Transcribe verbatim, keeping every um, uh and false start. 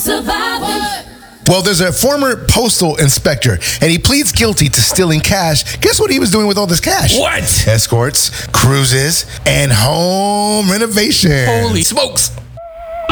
Surviving. Well, there's a former postal inspector, and he pleads guilty to stealing cash. Guess what he was doing with all this cash? What? Escorts, cruises, and home renovations. Holy smokes.